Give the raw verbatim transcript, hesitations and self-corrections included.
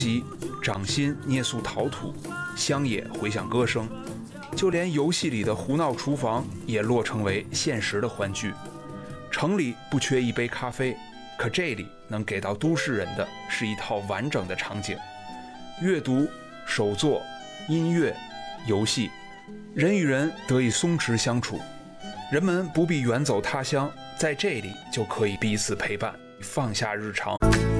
即掌心捏塑陶土，乡野回响歌声，就连游戏里的胡闹厨房也落成为现实的欢聚。城里不缺一杯咖啡，可这里能给到都市人的是一套完整的场景：阅读、手作、音乐、游戏，人与人得以松弛相处。人们不必远走他乡，在这里就可以彼此陪伴，放下日常。